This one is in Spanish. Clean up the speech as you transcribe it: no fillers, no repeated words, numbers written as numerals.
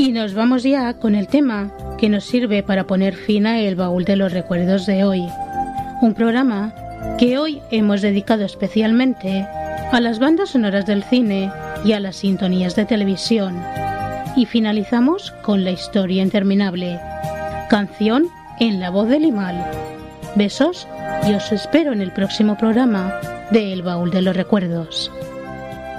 Y nos vamos ya con el tema que nos sirve para poner fin a el baúl de los recuerdos de hoy. Un programa que hoy hemos dedicado especialmente a las bandas sonoras del cine y a las sintonías de televisión. Y finalizamos con La historia interminable, canción en la voz de Limal. Besos y os espero en el próximo programa de El baúl de los recuerdos.